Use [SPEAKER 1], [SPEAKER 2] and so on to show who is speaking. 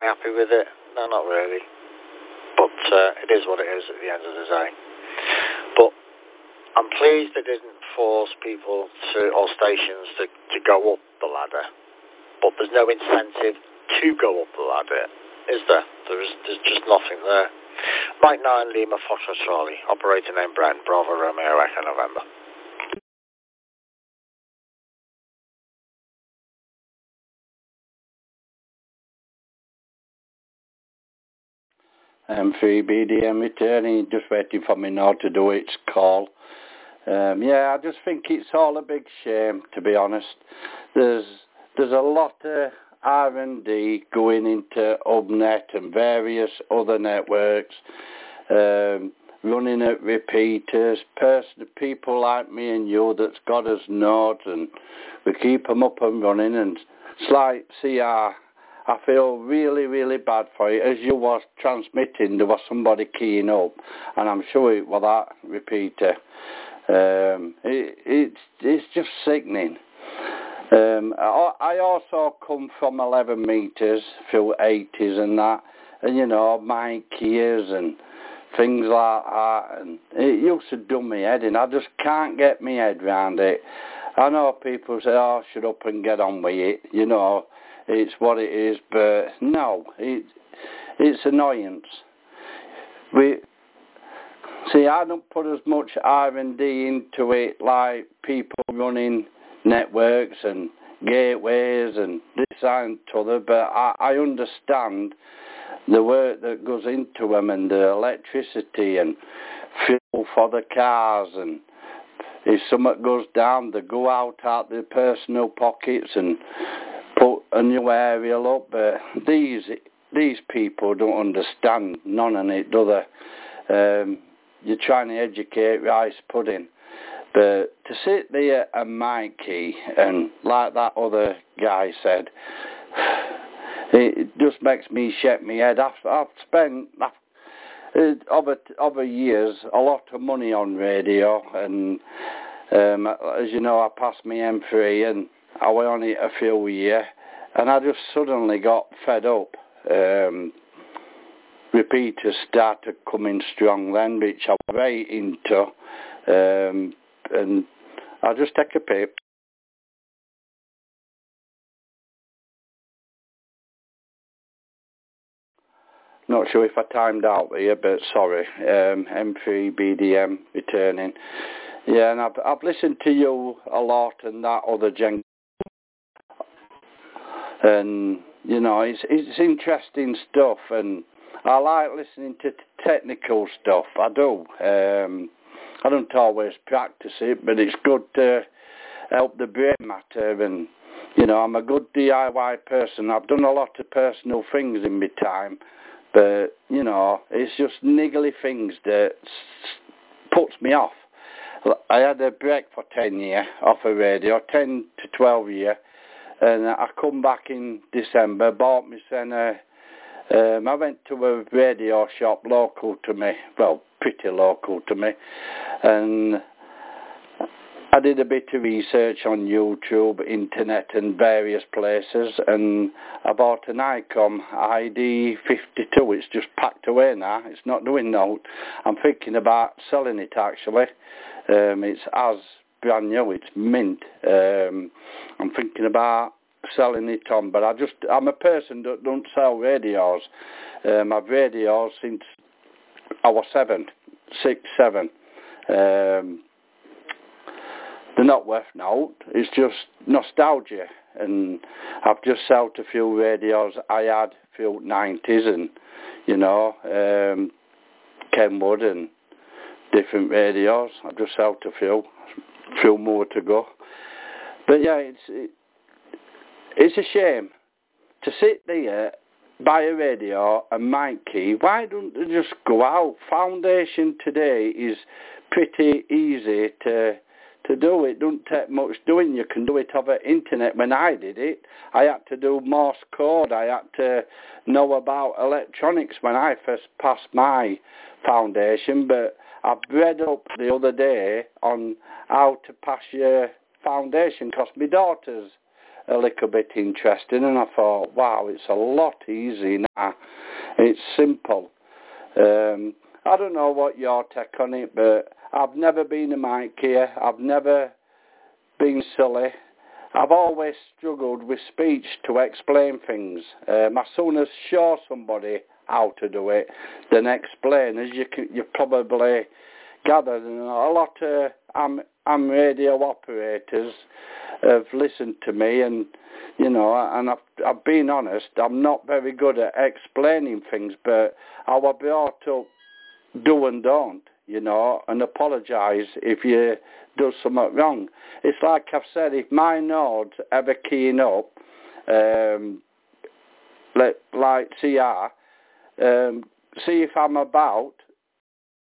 [SPEAKER 1] Happy with it? No, not really. But it is what it is at the end of the day. But I'm pleased they didn't force people or stations to go up the ladder. But there's no incentive to go up the ladder, is there? There's just nothing there. Mike 9, Lima, Foxtrot Charlie, operator name Brent, Bravo Romeo Echo November.
[SPEAKER 2] M3BDM returning, just waiting for me now to do its call. Yeah, I just think it's all a big shame, to be honest. There's a lot of R&D going into Hubnet and various other networks, running at repeaters, people like me and you that's got us nodes, and we keep them up and running. And it's like CR, I feel really, really bad for it. As you was transmitting, there was somebody keying up, and I'm sure it was that repeater. It's just sickening. I also come from 11 metres through 80s and that, and you know, my keys and things like that, and it used to do me head in. I just can't get my head round it. I know people say, oh, shut up and get on with it, you know, it's what it is, but no, it's annoyance. See, I don't put as much R&D into it like people running networks and gateways and this and t'other, but I understand the work that goes into them and the electricity and fuel for the cars, and if something goes down, they go out their personal pockets and put a new aerial up. But these people don't understand none of it, do they? You're trying to educate rice pudding. But to sit there and mic key, and like that other guy said, it just makes me shake my head. I've spent over years a lot of money on radio, and as you know, I passed my M3 and I went on it a few years, and I just suddenly got fed up. Repeaters started coming strong then, which I was right into, and I'll just take a pip. Not sure if I timed out here, but sorry. M3BDM returning. Yeah, and I've listened to you a lot and that other gen, and you know, it's interesting stuff, and I like listening to technical stuff. I do. I don't always practice it, but it's good to help the brain matter. And you know, I'm a good DIY person. I've done a lot of personal things in my time, but you know, it's just niggly things that puts me off. I had a break for 10 years off of radio, 10 to 12 years, and I come back in December, bought me center. I went to a radio shop local to me, well, pretty local to me, and I did a bit of research on YouTube, internet and various places, and I bought an ICOM ID52. It's just packed away now. It's not doing no. I'm thinking about selling it actually. It's as brand new. It's mint. I'm thinking about selling it on, but I'm a person that don't sell radios. I've radios since I was 6, 7. They're not worth note. It's just nostalgia, and I've just sold a few radios I had through 90s, and you know, Kenwood and different radios. I've just sold a few more to go. But yeah, it's a shame to sit there, buy a radio and mic key. Why don't they just go out? Foundation today is pretty easy to do. It don't take much doing. You can do it over internet. When I did it, I had to do Morse code. I had to know about electronics when I first passed my foundation. But I read up the other day on how to pass your foundation, because my daughters a little bit interesting, and I thought, wow, it's a lot easier now. It's simple. I don't know what your take on it, but I've never been a mic here. I've never been silly. I've always struggled with speech to explain things. As soon as show somebody how to do it, then explain, as you probably gathered. And a lot of am radio operators have listened to me, and and I've been honest, I'm not very good at explaining things, but I was brought up do and don't, and apologise if you do something wrong. It's like I've said, if my nodes ever keying up, like CR, see if I'm about,